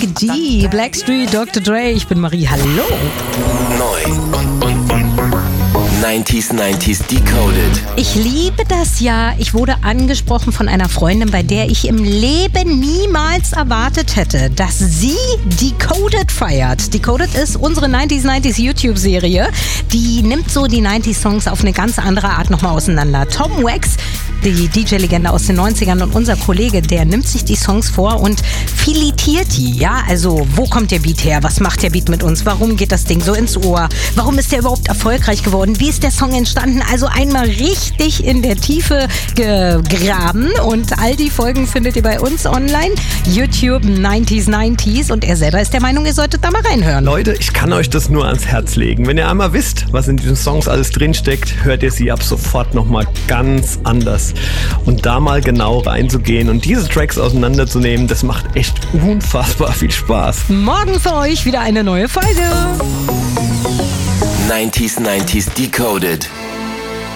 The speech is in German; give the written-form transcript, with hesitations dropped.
Big D, Blackstreet, Dr. Dre. Ich bin Marie, hallo. Neu und 90s Decoded. Ich liebe das ja. Ich wurde angesprochen von einer Freundin, bei der ich im Leben niemals erwartet hätte, dass sie Decoded feiert. Decoded ist unsere 90s YouTube-Serie. Die nimmt so die 90s-Songs auf eine ganz andere Art nochmal auseinander. Tom Wax, die DJ-Legende aus den 90ern, und unser Kollege, der nimmt sich die Songs vor und filetiert die. Ja, also wo kommt der Beat her? Was macht der Beat mit uns? Warum geht das Ding so ins Ohr? Warum ist der überhaupt erfolgreich geworden? Wie ist der Song entstanden? Also einmal richtig in der Tiefe gegraben, und all die Folgen findet ihr bei uns online. YouTube 90s. Und er selber ist der Meinung, ihr solltet da mal reinhören. Leute, ich kann euch das nur ans Herz legen. Wenn ihr einmal wisst, was in diesen Songs alles drinsteckt, hört ihr sie ab sofort nochmal ganz anders. Und da mal genau reinzugehen und diese Tracks auseinanderzunehmen, das macht echt unfassbar viel Spaß. Morgen für euch wieder eine neue Folge. 90s Decoded.